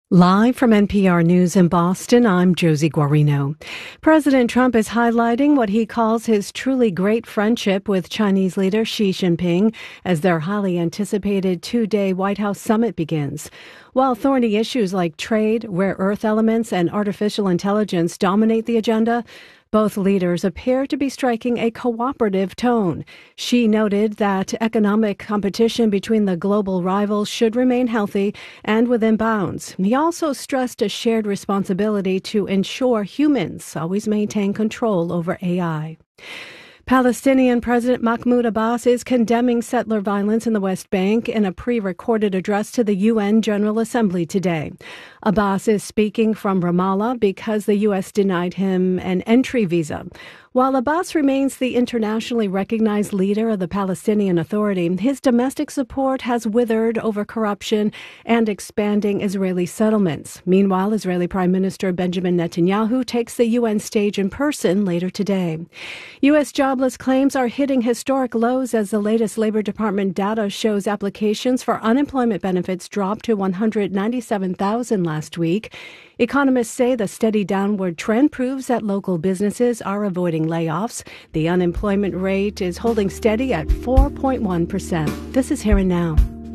Live from NPR News in Boston, I'm Josie Guarino. President Trump is highlighting what he calls his truly great friendship with Chinese leader Xi Jinping as their highly anticipated two-day White House summit begins. While thorny issues like trade, rare earth elements, and artificial intelligence dominate the agenda, both leaders appear to be striking a cooperative tone. Xi noted that economic competition between the global rivals should remain healthy and within bounds. He also stressed a shared responsibility to ensure humans always maintain control over AI. Palestinian President Mahmoud Abbas is condemning settler violence in the West Bank in a pre-recorded address to the UN General Assembly today. Abbas is speaking from Ramallah because the U.S. denied him an entry visa. While Abbas remains the internationally recognized leader of the Palestinian Authority, his domestic support has withered over corruption and expanding Israeli settlements. Meanwhile, Israeli Prime Minister Benjamin Netanyahu takes the UN stage in person later today. U.S. jobless claims are hitting historic lows as the latest Labor Department data shows applications for unemployment benefits dropped to 197,000 last week. Economists say the steady downward trend proves that local businesses are avoiding layoffs. The unemployment rate is holding steady at 4.1%. This is Here and Now.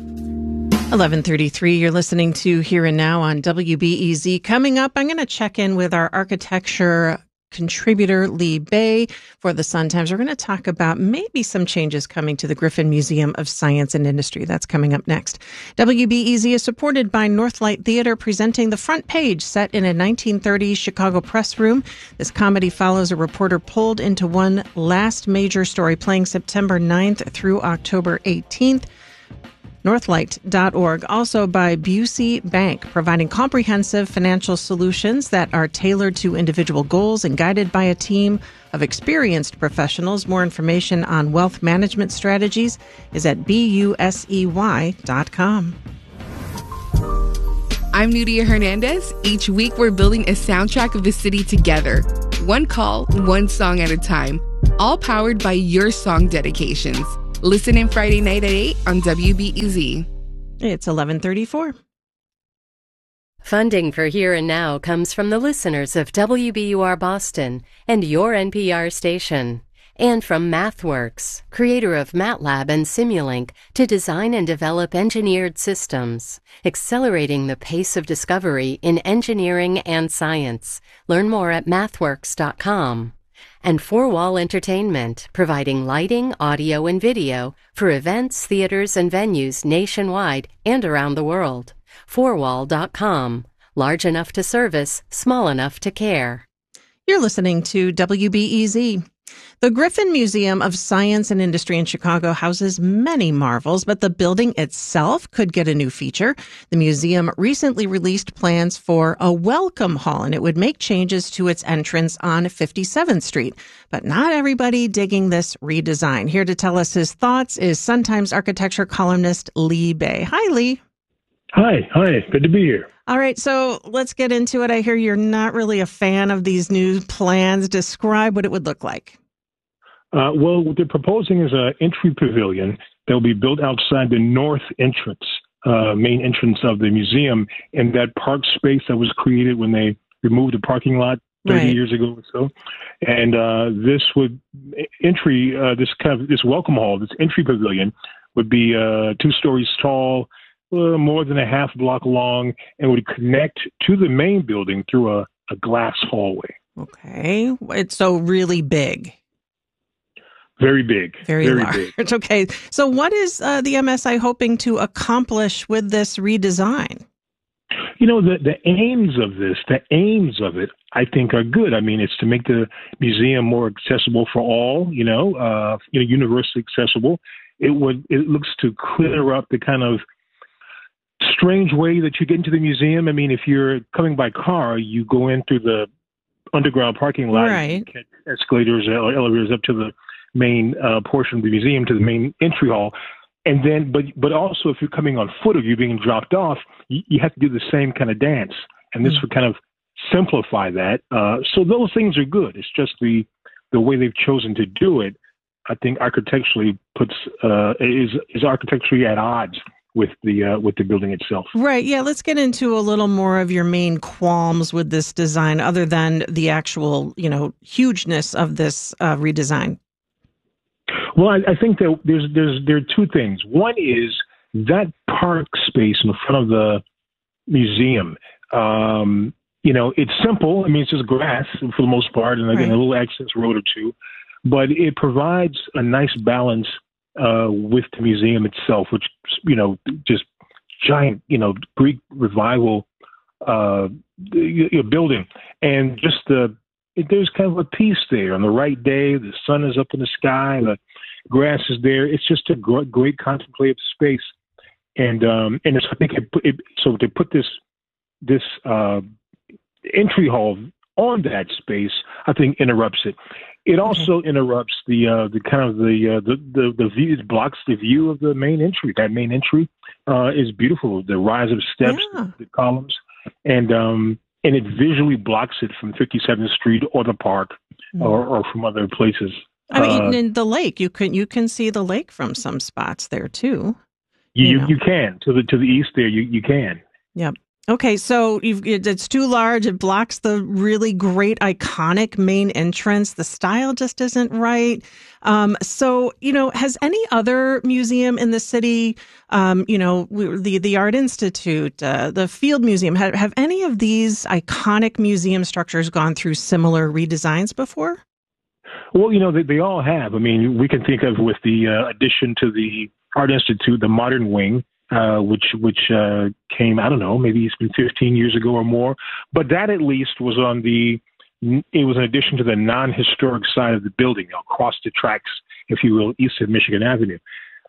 11:33, you're listening to Here and Now on WBEZ. Coming up, I'm going to check in with our architecture contributor Lee Bay for the Sun-Times. We're going to talk about maybe some changes coming to the Griffin Museum of Science and Industry. That's coming up next. WBEZ is supported by Northlight Theater, presenting The Front Page, set in a 1930s Chicago press room. This comedy follows a reporter pulled into one last major story, playing September 9th through October 18th. Northlight.org. Also by Busey Bank, providing comprehensive financial solutions that are tailored to individual goals and guided by a team of experienced professionals. More information on wealth management strategies is at busey.com. I'm Nudia Hernandez. Each week, we're building a soundtrack of the city together. One call, one song at a time. All powered by your song dedications. Listen in Friday night at 8 on WBEZ. It's 11:34. Funding for Here and Now comes from the listeners of WBUR Boston and your NPR station. And from MathWorks, creator of MATLAB and Simulink, to design and develop engineered systems, accelerating the pace of discovery in engineering and science. Learn more at mathworks.com. And Four Wall Entertainment, providing lighting, audio, and video for events, theaters, and venues nationwide and around the world. Fourwall.com. Large enough to service, small enough to care. You're listening to WBEZ. The Griffin Museum of Science and Industry in Chicago houses many marvels, but the building itself could get a new feature. The museum recently released plans for a welcome hall, and it would make changes to its entrance on 57th Street. But not everybody digging this redesign. Here to tell us his thoughts is Sun-Times architecture columnist Lee Bay. Hi, Lee. Hi. Good to be here. All right, so let's get into it. I hear you're not really a fan of these new plans. Describe what it would look like. Well, what they're proposing is an entry pavilion that will be built outside the north entrance, main entrance of the museum, in that park space that was created when they removed the parking lot 30 years ago or so. And this welcome hall, this entry pavilion, would be 2 stories tall, more than a half block long, and would connect to the main building through a glass hallway. Okay. It's so really big. Very big. Very large. Big. Okay. So what is the MSI hoping to accomplish with this redesign? You know, the aims of it, I think, are good. I mean, it's to make the museum more accessible for all, universally accessible. It looks to clear up the kind of strange way that you get into the museum. I mean, if you're coming by car, you go in through the underground parking lot, right, and catch escalators or elevators up to the main portion of the museum, to the main entry hall. And then, but also if you're coming on foot or you're being dropped off, you have to do the same kind of dance. And this would kind of simplify that. So those things are good. It's just the way they've chosen to do it, I think architecturally is architecturally at odds with the building itself. Right. Yeah. Let's get into a little more of your main qualms with this design, other than the actual, hugeness of this redesign. Well, I think that there are two things. One is that park space in front of the museum. It's simple. I mean, it's just grass for the most part, and again, a little access road or two, but it provides a nice balance with the museum itself, which, just giant, Greek revival building. And just there's kind of a peace there. On the right day, the sun is up in the sky, the grass is there. It's just a great contemplative space. And I think so to put this entry hall on that space, I think interrupts it. It also interrupts the view. It blocks the view of the main entry. That main entry is beautiful. The rise of steps, the columns, and it visually blocks it from 57th Street or the park or from other places. I mean, in the lake, you can see the lake from some spots there too. You can to the east there. You can. Yep. Okay, so it's too large. It blocks the really great, iconic main entrance. The style just isn't right. So, has any other museum in the city, the Art Institute, the Field Museum, have any of these iconic museum structures gone through similar redesigns before? Well, they all have. I mean, we can think of with the addition to the Art Institute, the modern wing, which came, I don't know, maybe it's been 15 years ago or more. But that at least was it was in addition to the non-historic side of the building, across the tracks, if you will, east of Michigan Avenue.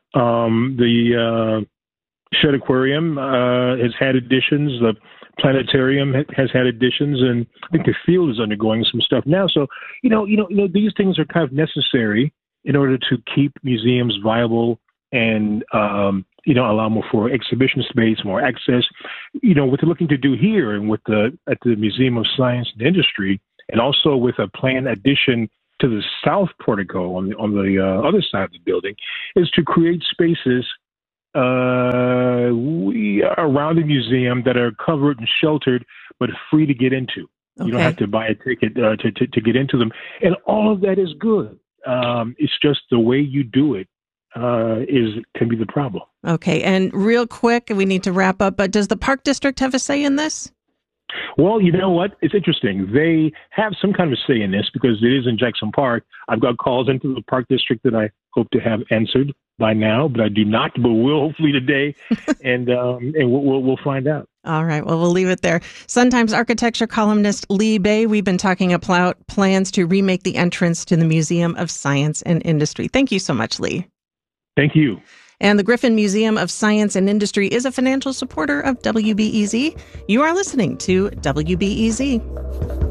The Shedd Aquarium has had additions. The planetarium has had additions, and I think the field is undergoing some stuff now. So, these things are kind of necessary in order to keep museums viable and allow more for exhibition space, more access. What they're looking to do here, and at the Museum of Science and Industry, and also with a planned addition to the south portico on the other side of the building, is to create spaces around the museum that are covered and sheltered, but free to get into. Okay. You don't have to buy a ticket to get into them, and all of that is good. It's just the way you do it can be the problem. Okay, and real quick, we need to wrap up, but does the Park District have a say in this? Well, you know what? It's interesting. They have some kind of say in this because it is in Jackson Park. I've got calls into the Park District that I hope to have answered by now, but I do not, but will hopefully today, and we'll find out. All right. Well, we'll leave it there. Sun-Times architecture columnist Lee Bay, we've been talking about plans to remake the entrance to the Museum of Science and Industry. Thank you so much, Lee. Thank you. And the Griffin Museum of Science and Industry is a financial supporter of WBEZ. You are listening to WBEZ.